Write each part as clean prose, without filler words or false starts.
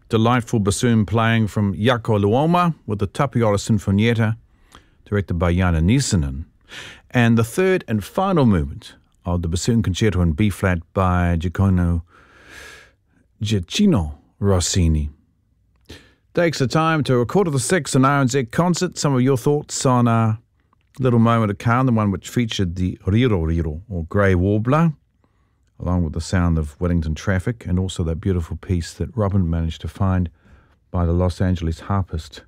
delightful bassoon playing from Jaakko Luoma with the Tapiola Sinfonietta, directed by Janne Nissinen. And the third and final movement of the bassoon concerto in B-flat by Gioacchino Rossini. Takes the time to 5:15 an RNZ concert. Some of your thoughts on a little moment of calm, the one which featured the Riro Riro, or grey warbler, along with the sound of Wellington traffic, and also that beautiful piece that Robin managed to find by the Los Angeles harpist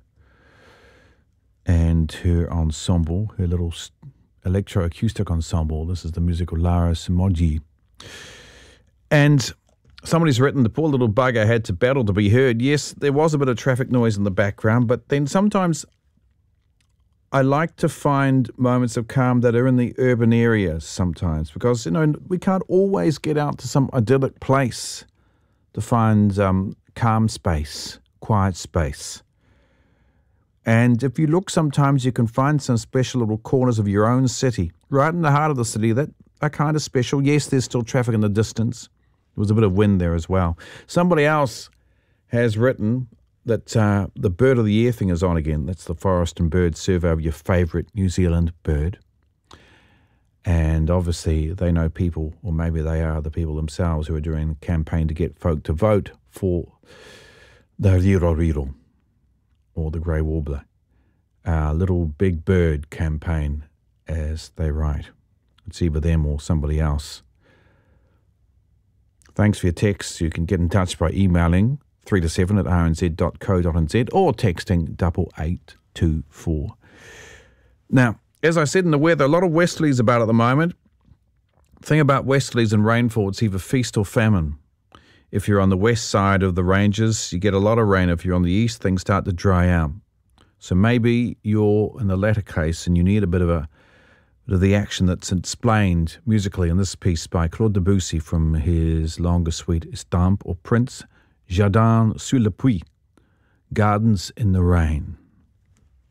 and her ensemble, her little electroacoustic ensemble. This is the musical Lara Simogi. And somebody's written, the poor little bugger had to battle to be heard. Yes, there was a bit of traffic noise in the background, but then sometimes I like to find moments of calm that are in the urban areas sometimes, because, we can't always get out to some idyllic place to find calm space, quiet space. And if you look, sometimes you can find some special little corners of your own city, right in the heart of the city, that are kind of special. Yes, there's still traffic in the distance. There was a bit of wind there as well. Somebody else has written that the Bird of the Year thing is on again. That's the Forest and Bird survey of your favourite New Zealand bird. And obviously they know people, or maybe they are the people themselves, who are doing a campaign to get folk to vote for the Riro Riro, or the grey warbler. Little Big Bird campaign, as they write. It's either them or somebody else. Thanks for your texts. You can get in touch by emailing 3 to 7 at rnz.co.nz or texting 8824. Now, as I said in the weather, a lot of westerlies about at the moment. The thing about westerlies and rainfall, it's either feast or famine. If you're on the west side of the ranges, you get a lot of rain. If you're on the east, things start to dry out. So maybe you're in the latter case and you need a bit of the action that's explained musically in this piece by Claude Debussy from his longer suite Estampe or Prince, Jardin sous la pluie, Gardens in the Rain.